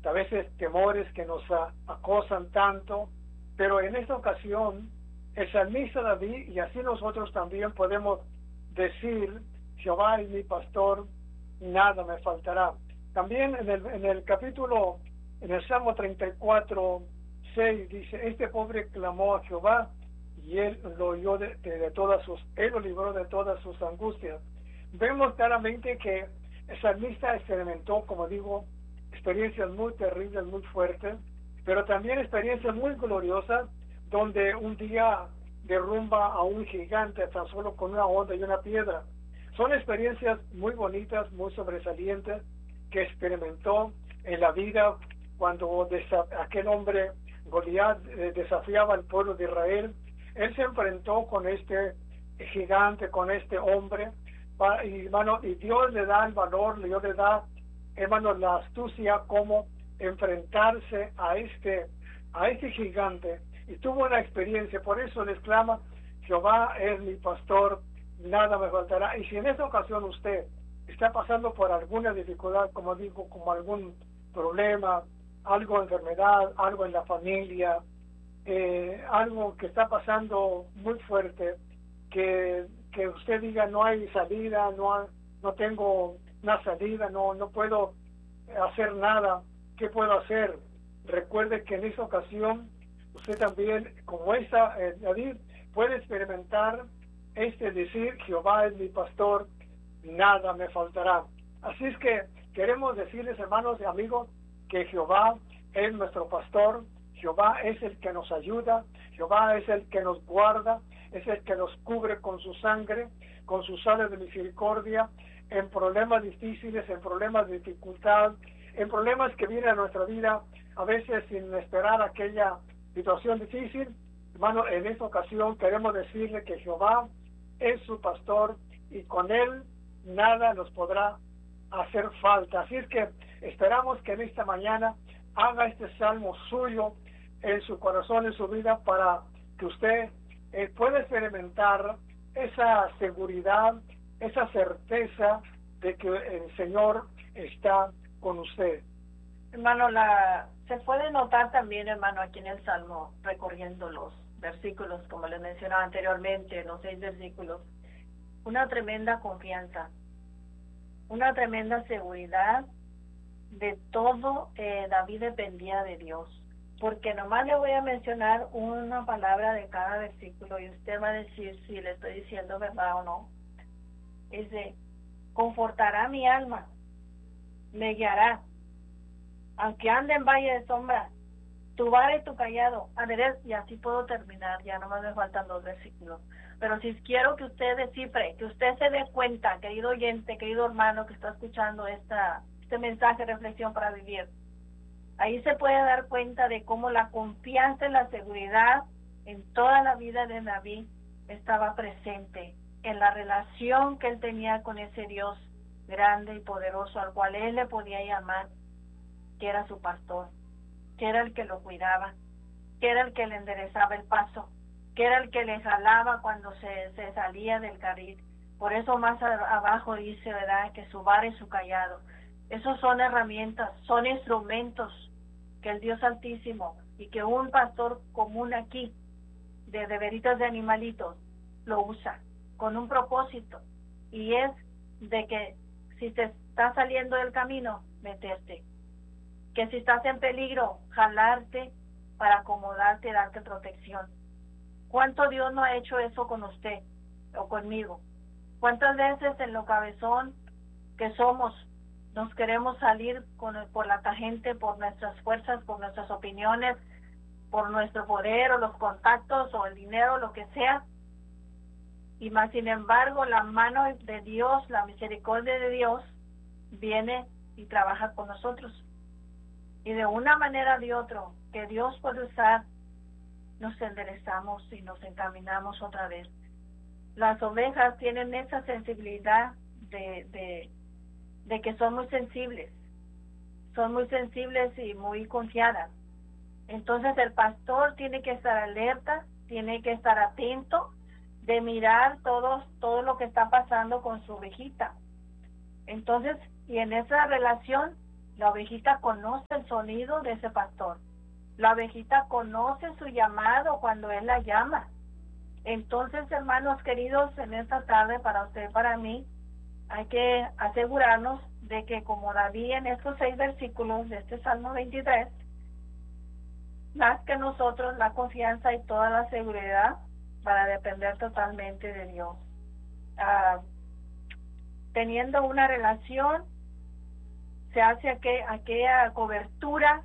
a veces temores que nos acosan tanto, pero en esta ocasión el salmista David, y así nosotros también podemos decir: Jehová es mi pastor, nada me faltará. También en el capítulo, en el Salmo 34:6 dice: este pobre clamó a Jehová y él lo oyó él lo libró de todas sus angustias. Vemos claramente que el salmista experimentó, como digo, experiencias muy terribles, muy fuertes, pero también experiencias muy gloriosas, donde un día derrumba a un gigante tan solo con una onda y una piedra. Son experiencias muy bonitas, muy sobresalientes, que experimentó en la vida cuando aquel hombre Goliat desafiaba al pueblo de Israel. Él se enfrentó con este gigante, con este hombre, y Dios le da el valor, Dios le da, hermano, la astucia como enfrentarse a este gigante, y tuvo una experiencia. Por eso le exclama: Jehová es mi pastor, nada me faltará. Y si en esta ocasión usted está pasando por alguna dificultad, como digo, como algún problema, algo de enfermedad, algo en la familia, algo que está pasando muy fuerte, que usted diga: no hay salida, no tengo una salida, no puedo hacer nada, ¿qué puedo hacer? Recuerde que en esa ocasión usted también, como David, puede experimentar decir: Jehová es mi pastor, nada me faltará. Así es que queremos decirles, hermanos y amigos, que Jehová es nuestro pastor, Jehová es el que nos ayuda, Jehová es el que nos guarda, es el que nos cubre con su sangre, con sus alas de misericordia, en problemas difíciles, en problemas de dificultad, en problemas que vienen a nuestra vida, a veces sin esperar aquella situación difícil. Hermano, en esta ocasión queremos decirle que Jehová es su pastor y con él nada nos podrá hacer falta. Así es que esperamos que en esta mañana haga este salmo suyo en su corazón, en su vida, para que usted pueda experimentar esa seguridad, esa certeza de que el Señor está con usted. Hermano, se puede notar también, hermano, aquí en el Salmo, recorriendo los versículos, como les mencionaba anteriormente, los 6 versículos, una tremenda confianza, una tremenda seguridad de todo. David dependía de Dios, porque nomás le voy a mencionar una palabra de cada versículo y usted va a decir si le estoy diciendo verdad o no. Dice: confortará mi alma, me guiará, aunque ande en valle de sombra, tu vara y tu callado, y así puedo terminar. Ya nomás me faltan 2 versículos, pero si quiero que usted descifre, que usted se dé cuenta, querido oyente, querido hermano que está escuchando este mensaje de reflexión para vivir, ahí se puede dar cuenta de cómo la confianza y la seguridad en toda la vida de David estaba presente en la relación que él tenía con ese Dios grande y poderoso, al cual él le podía llamar, que era su pastor, que era el que lo cuidaba, que era el que le enderezaba el paso, que era el que le jalaba cuando se salía del carril. Por eso más abajo dice, ¿verdad?, que su vara y su callado. Esos son herramientas, son instrumentos que el Dios Altísimo y que un pastor común aquí, de veritas de animalitos, lo usa con un propósito, y es de que si te estás saliendo del camino, meterte, que si estás en peligro, jalarte para acomodarte, darte protección. ¿Cuánto Dios no ha hecho eso con usted o conmigo? ¿Cuántas veces en lo cabezón que somos nos queremos salir por la tangente, por nuestras fuerzas, por nuestras opiniones, por nuestro poder o los contactos o el dinero, lo que sea? Y más sin embargo, la mano de Dios, la misericordia de Dios viene y trabaja con nosotros. Y de una manera o de otra que Dios puede usar, nos enderezamos y nos encaminamos otra vez. Las ovejas tienen esa sensibilidad de que son muy sensibles y muy confiadas. Entonces el pastor tiene que estar alerta, tiene que estar atento de mirar todo lo que está pasando con su ovejita. Entonces, y en esa relación La ovejita conoce el sonido de ese pastor. La ovejita conoce su llamado cuando él la llama. Entonces, hermanos queridos, en esta tarde, para usted y para mí, hay que asegurarnos de que, como David en estos 6 versículos de este Salmo 23, más que nosotros, la confianza y toda la seguridad para depender totalmente de Dios. Teniendo una relación, se hace aquella cobertura,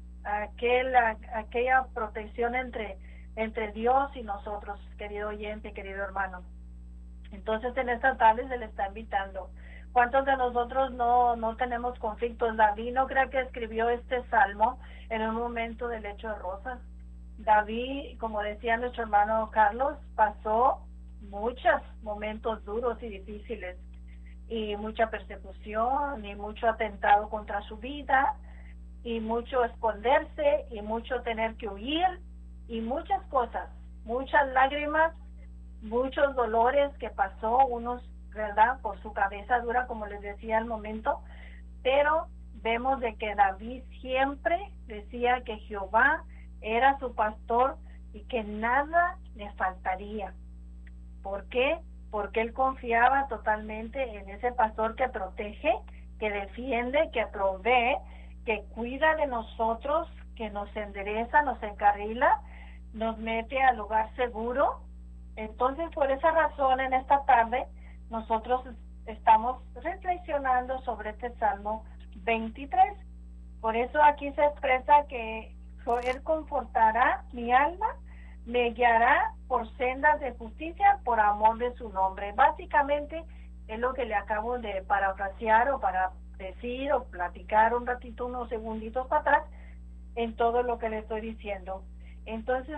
aquella protección entre Dios y nosotros, querido oyente, querido hermano. Entonces, en esta tarde se le está invitando. ¿Cuántos de nosotros no tenemos conflictos? David no creo que escribió este salmo en un momento de lecho de rosas. David, como decía nuestro hermano Carlos, pasó muchos momentos duros y difíciles, y mucha persecución, y mucho atentado contra su vida, y mucho esconderse, y mucho tener que huir, y muchas cosas, muchas lágrimas, muchos dolores que pasó, unos, ¿verdad?, por su cabeza dura, como les decía al momento, pero vemos de que David siempre decía que Jehová era su pastor y que nada le faltaría. ¿Por qué? Porque él confiaba totalmente en ese pastor que protege, que defiende, que provee, que cuida de nosotros, que nos endereza, nos encarrila, nos mete al lugar seguro. Entonces, por esa razón, en esta tarde, nosotros estamos reflexionando sobre este Salmo 23. Por eso aquí se expresa que Él confortará mi alma, me guiará por sendas de justicia por amor de su nombre. Básicamente es lo que le acabo de parafrasear o para decir o platicar un ratito, unos segunditos para atrás, en todo lo que le estoy diciendo. Entonces,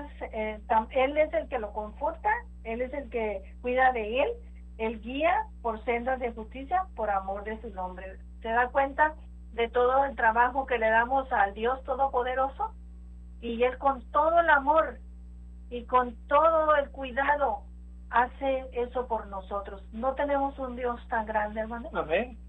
Él es el que lo conforta, Él es el que cuida de Él guía por sendas de justicia por amor de su nombre. ¿Se da cuenta de todo el trabajo que le damos al Dios Todopoderoso? Y Él, con todo el amor y con todo el cuidado, hace eso por nosotros. ¿No tenemos un Dios tan grande, hermano? Amén.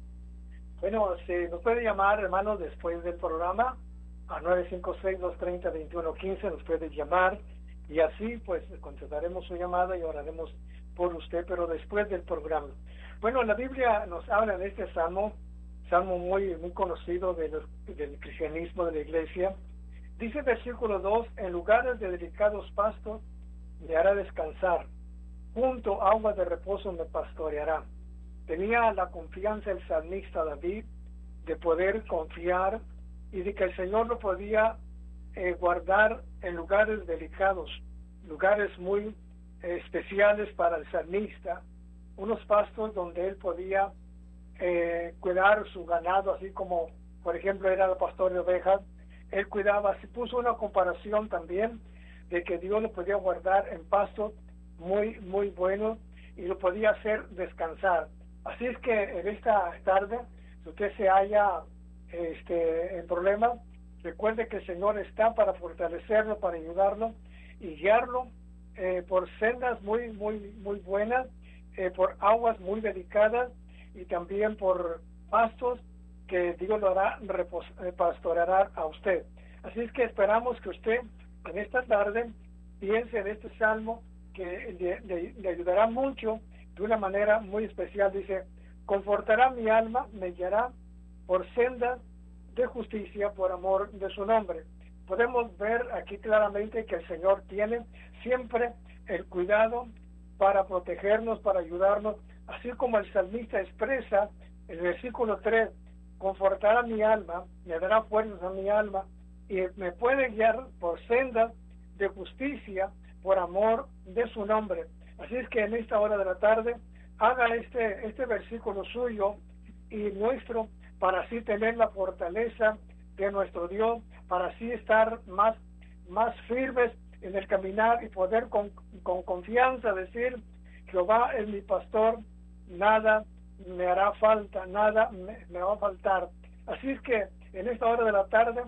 Bueno, se nos puede llamar, hermano, después del programa a 956-230-2115, nos puede llamar y así pues contestaremos su llamada y oraremos por usted, pero después del programa. Bueno, la Biblia nos habla de este salmo muy conocido del cristianismo, de la iglesia. Dice versículo 2, en lugares de delicados pastos me hará descansar, junto a aguas de reposo me pastoreará. Tenía la confianza el salmista David de poder confiar y de que el Señor lo podía guardar en lugares delicados, lugares muy especiales para el salmista, unos pastos donde él podía cuidar su ganado, así como por ejemplo era el pastor de ovejas. Él cuidaba, se puso una comparación también de que Dios lo podía guardar en pastos muy buenos y lo podía hacer descansar. Así es que en esta tarde, si usted se halla en problemas, recuerde que el Señor está para fortalecerlo, para ayudarlo y guiarlo por sendas muy buenas, por aguas muy delicadas y también por pastos que Dios lo hará pastoreará a usted. Así es que esperamos que usted en esta tarde piense en este salmo que le ayudará mucho de una manera muy especial. Dice, confortará mi alma, me guiará por sendas de justicia por amor de su nombre. Podemos ver aquí claramente que el Señor tiene siempre el cuidado para protegernos, para ayudarnos, así como el salmista expresa el versículo 3, confortará mi alma, me dará fuerzas a mi alma y me puede guiar por sendas de justicia por amor de su nombre. Así es que en esta hora de la tarde haga este versículo suyo y nuestro, para así tener la fortaleza de nuestro Dios, para así estar más firmes en el caminar y poder con confianza decir, Jehová es mi pastor, nada me hará falta, nada me va a faltar. Así es que en esta hora de la tarde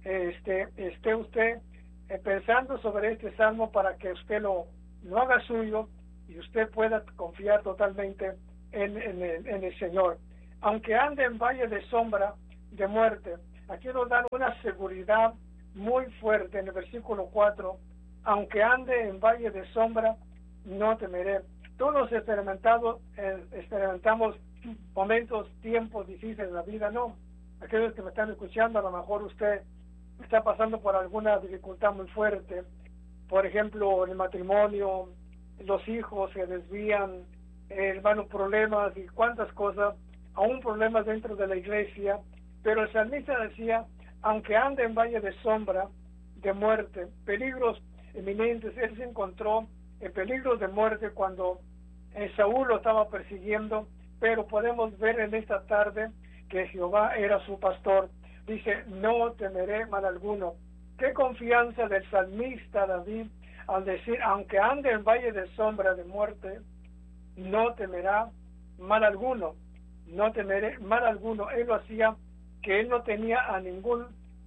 esté usted pensando sobre este salmo para que usted lo haga suyo y usted pueda confiar totalmente en el Señor. Aunque ande en valle de sombra de muerte. Aquí nos dan una seguridad muy fuerte en el versículo 4. Aunque ande en valle de sombra, no temeré. Todos experimentamos momentos, tiempos difíciles en la vida, ¿no? Aquellos que me están escuchando, a lo mejor usted está pasando por alguna dificultad muy fuerte. Por ejemplo, en el matrimonio, los hijos se desvían, hermanos, problemas y cuántas cosas, aún problemas dentro de la iglesia. Pero el salmista decía, aunque ande en valle de sombra, de muerte, peligros eminentes. Él se encontró en peligros de muerte cuando Saúl lo estaba persiguiendo, pero podemos ver en esta tarde que Jehová era su pastor. Dice, no temeré mal alguno. Qué confianza del salmista David al decir, aunque ande en valle de sombra de muerte, no temerá mal alguno. No temeré mal alguno. Él lo hacía, que él no tenía a ningún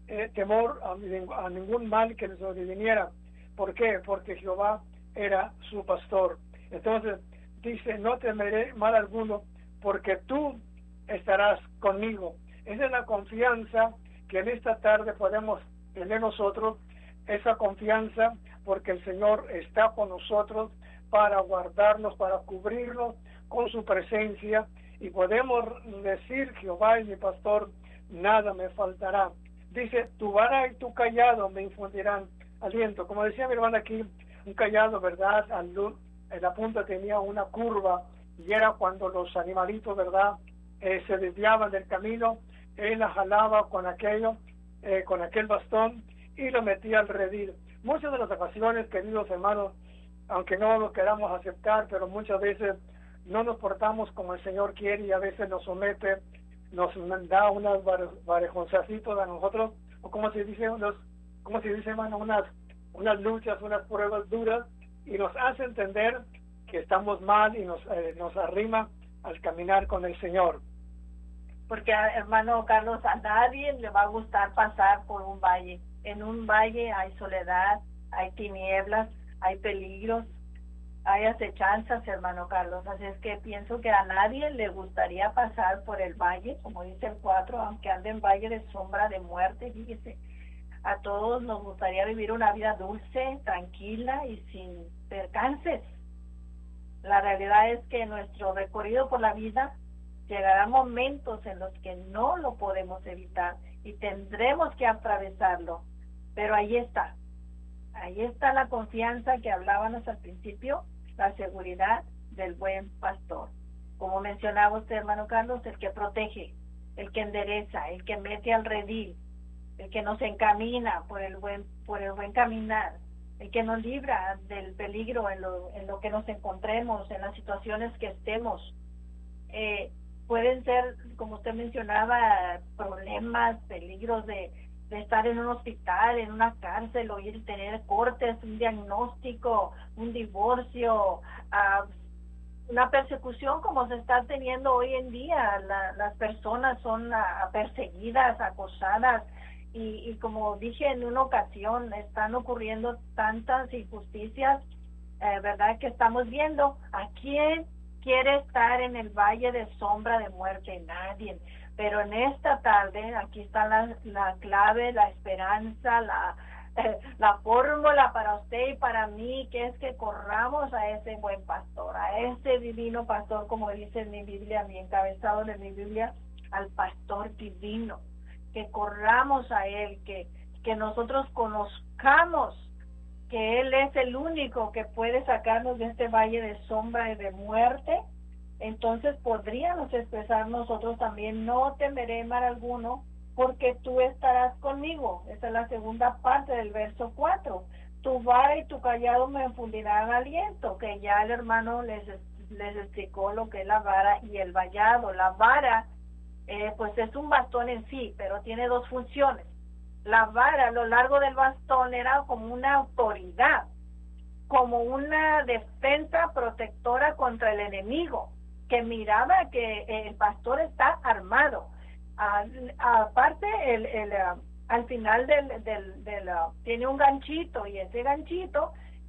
temor, a ningún mal que le sobreviniera. ¿Por qué? Porque Jehová era su pastor. Entonces dice, no temeré mal alguno, porque tú estarás conmigo. Esa es la confianza que en esta tarde podemos tener nosotros, esa confianza, porque el Señor está con nosotros para guardarnos, para cubrirnos con su presencia, y podemos decir, Jehová es mi pastor, nada me faltará. Dice, tu vara y tu callado me infundirán aliento. Como decía mi hermana aquí, un callado, ¿verdad? En la punta tenía una curva, y era cuando los animalitos, ¿verdad? Se desviaban del camino, él la jalaba con aquello, con aquel bastón, y lo metía al redil. Muchas de las ocasiones, queridos hermanos, aunque no lo queramos aceptar, pero muchas veces no nos portamos como el Señor quiere, y a veces nos somete, nos da unas varejoncitos a nosotros, o como se dice, hermano, unas luchas, unas pruebas duras, y nos hace entender que estamos mal, y nos arrima al caminar con el Señor. Porque, hermano Carlos, a nadie le va a gustar pasar por un valle. En un valle hay soledad, hay tinieblas, hay peligros, hay acechanzas, hermano Carlos. Así es que pienso que a nadie le gustaría pasar por el valle, como dice el 4, aunque ande en valle de sombra de muerte. Fíjese, a todos nos gustaría vivir una vida dulce, tranquila y sin percances. La realidad es que en nuestro recorrido por la vida llegarán momentos en los que no lo podemos evitar y tendremos que atravesarlo. Pero ahí está la confianza que hablábamos al principio, la seguridad del buen pastor. Como mencionaba usted, hermano Carlos, el que protege, el que endereza, el que mete al redil, el que nos encamina por el buen caminar, el que nos libra del peligro en lo que nos encontremos, en las situaciones que estemos. Pueden ser, como usted mencionaba, problemas, peligros de estar en un hospital, en una cárcel, o ir tener cortes, un diagnóstico, un divorcio, una persecución como se está teniendo hoy en día. Las personas son perseguidas, acosadas, y como dije en una ocasión, están ocurriendo tantas injusticias, ¿verdad? Que estamos viendo. ¿A quién quiere estar en el valle de sombra de muerte? Nadie. Pero en esta tarde, aquí está la clave, la esperanza, la fórmula para usted y para mí, que es que corramos a ese buen pastor, a ese divino pastor, como dice en mi Biblia, mi encabezado de mi Biblia, al pastor divino, que corramos a él, que nosotros conozcamos que él es el único que puede sacarnos de este valle de sombra y de muerte. Entonces podríamos expresar nosotros también, no temeré mal alguno, porque tú estarás conmigo. Esa es la segunda parte del verso 4. Tu vara y tu callado me infundirán aliento, que ya el hermano les explicó lo que es la vara y el vallado. La vara, pues es un bastón en sí, pero tiene dos funciones. La vara a lo largo del bastón era como una autoridad, como una defensa protectora contra el enemigo, que miraba que el pastor está armado. Aparte, al final tiene un ganchito, y ese ganchito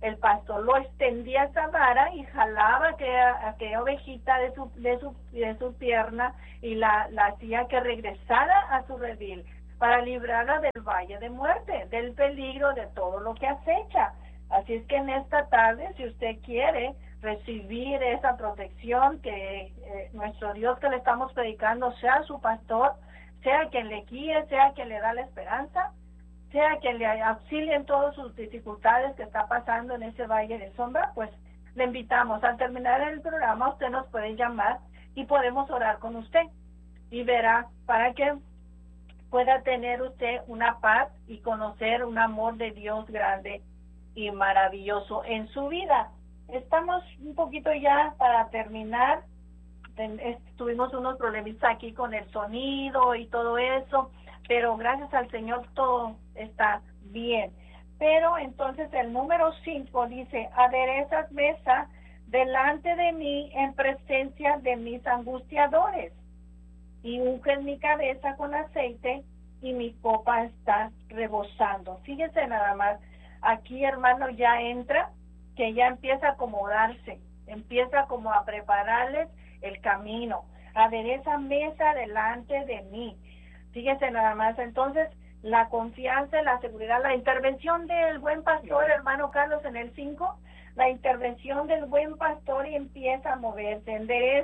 el pastor lo extendía esa vara y jalaba aquella ovejita de su pierna y la hacía que regresara a su redil para librarla del valle de muerte, del peligro de todo lo que acecha. Así es que en esta tarde, si usted quiere recibir esa protección, que nuestro Dios que le estamos predicando sea su pastor, sea quien le guíe, sea quien le da la esperanza, sea quien le auxilie en todas sus dificultades que está pasando en ese valle de sombra, pues le invitamos. Al terminar el programa, usted nos puede llamar y podemos orar con usted. Y verá, para que pueda tener usted una paz y conocer un amor de Dios grande y maravilloso en su vida. Estamos un poquito ya para terminar. Tuvimos unos problemitas aquí con el sonido y todo eso, pero gracias al Señor todo está bien. Pero entonces el número 5 dice: aderezas mesa delante de mí en presencia de mis angustiadores, y unges mi cabeza con aceite, y mi copa está rebosando. Fíjese nada más, aquí, hermano, ya entra, que ya empieza a acomodarse, empieza como a prepararles el camino. Adereza mesa delante de mí. Fíjese nada más, entonces, la confianza, la seguridad, la intervención del buen pastor, hermano Carlos, en el 5, la intervención del buen pastor, y empieza a moverse.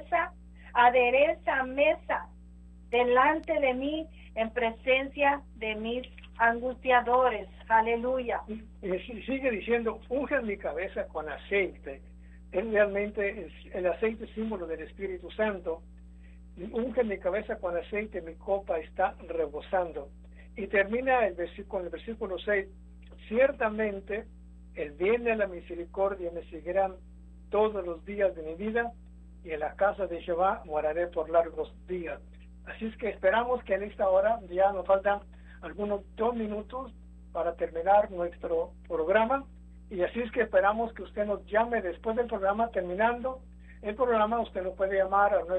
Adereza mesa delante de mí en presencia de mis angustiadores. Aleluya. Y sigue diciendo: unge mi cabeza con aceite. Realmente el aceite es símbolo del Espíritu Santo. Unge mi cabeza con aceite, mi copa está rebosando. Y termina con el versículo 6: ciertamente el bien y la misericordia me seguirán todos los días de mi vida, y en la casa de Jehová moraré por largos días. Así es que esperamos que en esta hora, ya nos faltan algunos 2 minutos para terminar nuestro programa, y así es que esperamos que usted nos llame después del programa. Terminando el programa, usted nos puede llamar al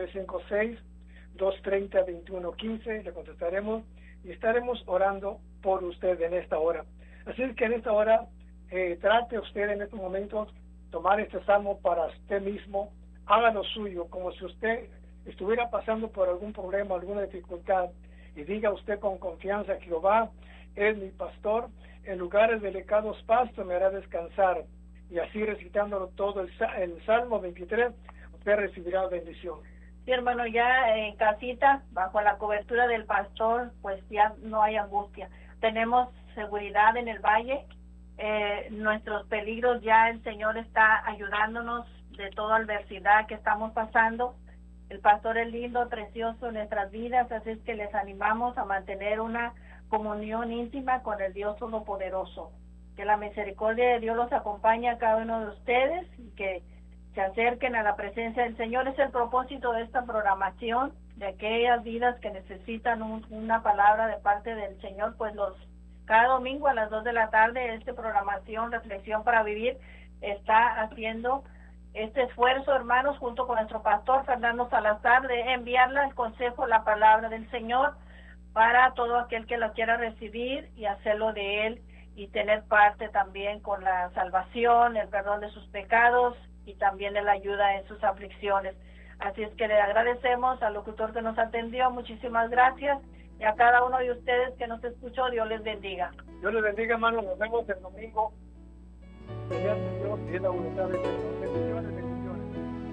956-230-2115, le contestaremos y estaremos orando por usted en esta hora. Así es que en esta hora trate usted en estos momentos tomar este salmo para usted mismo, haga lo suyo, como si usted estuviera pasando por algún problema, alguna dificultad, y diga usted con confianza: Jehová es mi pastor, en lugares delicados pastos me hará descansar. Y así, recitándolo todo el Salmo 23, usted recibirá bendición. Sí, hermano, ya en casita, bajo la cobertura del pastor, pues ya no hay angustia. Tenemos seguridad en el valle, nuestros peligros, ya el Señor está ayudándonos de toda adversidad que estamos pasando. El pastor es lindo, precioso en nuestras vidas, así es que les animamos a mantener una comunión íntima con el Dios Todopoderoso. Que la misericordia de Dios los acompañe a cada uno de ustedes, y que se acerquen a la presencia del Señor. Es el propósito de esta programación, de aquellas vidas que necesitan una palabra de parte del Señor, pues cada domingo a las 2 de la tarde, esta programación Reflexión para Vivir está haciendo este esfuerzo, hermanos, junto con nuestro pastor Fernando Salazar, de enviarle el consejo, la palabra del Señor, para todo aquel que lo quiera recibir y hacerlo de él, y tener parte también con la salvación, el perdón de sus pecados, y también la ayuda en sus aflicciones. Así es que le agradecemos al locutor que nos atendió, muchísimas gracias, y a cada uno de ustedes que nos escuchó, Dios les bendiga. Dios les bendiga, hermanos, nos vemos el domingo. Dios, y es la voluntad de Dios.